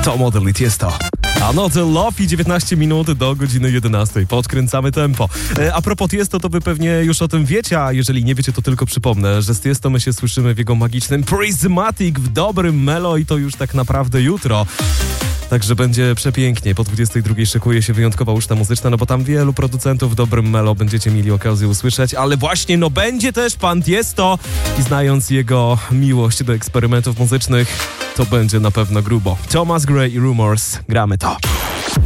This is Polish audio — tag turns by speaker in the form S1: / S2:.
S1: To Model i Tiesto. Another Love i 19 minut do godziny 11. Podkręcamy tempo. A propos Tiesto, to wy pewnie już o tym wiecie, a jeżeli nie wiecie, to tylko przypomnę, że z Tiesto my się słyszymy w jego magicznym Prismatic w dobrym melo i to już tak naprawdę jutro. Także będzie przepięknie. Po 22 szykuje się wyjątkowa uczta muzyczna, no bo tam wielu producentów w dobrym melo będziecie mieli okazję usłyszeć, ale właśnie będzie też pan Tiesto i znając jego miłość do eksperymentów muzycznych, to będzie na pewno grubo. Thomas Gray i Rumors. Gramy to.